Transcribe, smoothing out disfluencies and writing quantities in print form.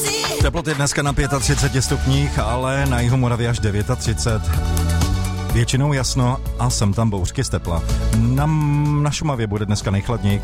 Teploty dneska na 35 stupních, ale na jihu Moravy až 39. Většinou jasno a sem tam bouřky z tepla. Na Šumavě bude dneska nejchladněji,